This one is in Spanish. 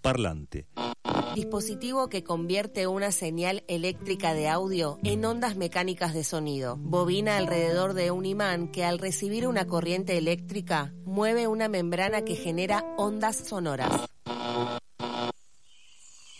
Parlante. Dispositivo que convierte una señal eléctrica de audio en ondas mecánicas de sonido. Bobina alrededor de un imán que al recibir una corriente eléctrica mueve una membrana que genera ondas sonoras.